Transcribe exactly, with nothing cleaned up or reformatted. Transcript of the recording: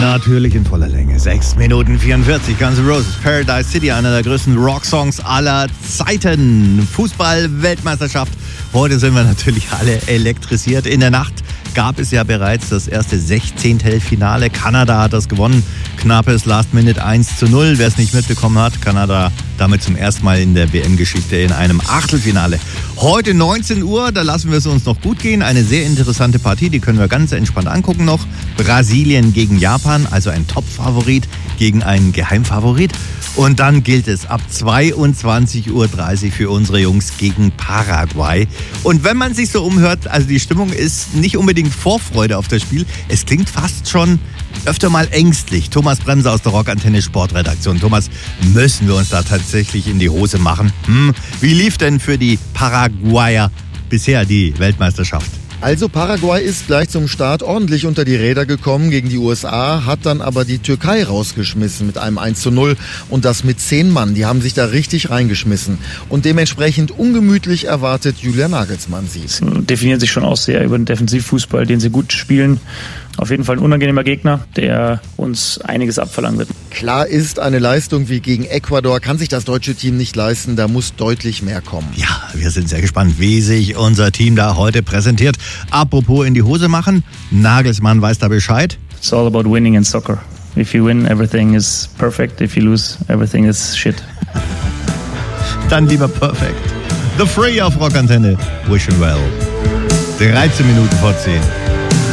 Natürlich in voller Länge. sechs Minuten vierundvierzig. Guns N' Roses, Paradise City, einer der größten Rocksongs aller Zeiten. Fußball-Weltmeisterschaft. Heute sind wir natürlich alle elektrisiert. In der Nacht gab es ja bereits das erste Sechzehntelfinale. Kanada hat das gewonnen. Knappes Last-Minute eins zu null. Wer es nicht mitbekommen hat, Kanada damit zum ersten Mal in der W M-Geschichte in einem Achtelfinale. Heute neunzehn Uhr, da lassen wir es uns noch gut gehen. Eine sehr interessante Partie, die können wir ganz entspannt angucken noch. Brasilien gegen Japan, also ein Top-Favorit gegen einen Geheimfavorit. Und dann gilt es ab zweiundzwanzig Uhr dreißig für unsere Jungs gegen Paraguay. Und wenn man sich so umhört, also die Stimmung ist nicht unbedingt Vorfreude auf das Spiel. Es klingt fast schon öfter mal ängstlich. Thomas Bremser aus der Rockantenne Sportredaktion. Thomas, müssen wir uns da tatsächlich in die Hose machen? Hm, wie lief denn für die Paraguayer bisher die Weltmeisterschaft? Also Paraguay ist gleich zum Start ordentlich unter die Räder gekommen gegen die U S A, hat dann aber die Türkei rausgeschmissen mit einem eins zu null und das mit zehn Mann. Die haben sich da richtig reingeschmissen und dementsprechend ungemütlich erwartet Julian Nagelsmann sie. Sie definieren sich schon auch sehr über den Defensivfußball, den sie gut spielen. Auf jeden Fall ein unangenehmer Gegner, der uns einiges abverlangen wird. Klar ist, eine Leistung wie gegen Ecuador kann sich das deutsche Team nicht leisten. Da muss deutlich mehr kommen. Ja, wir sind sehr gespannt, wie sich unser Team da heute präsentiert. Apropos in die Hose machen, Nagelsmann weiß da Bescheid. It's all about winning in soccer. If you win, everything is perfect. If you lose, everything is shit. Dann lieber perfekt. The Free auf Rockantenne. Wish him well. dreizehn Minuten vor zehn.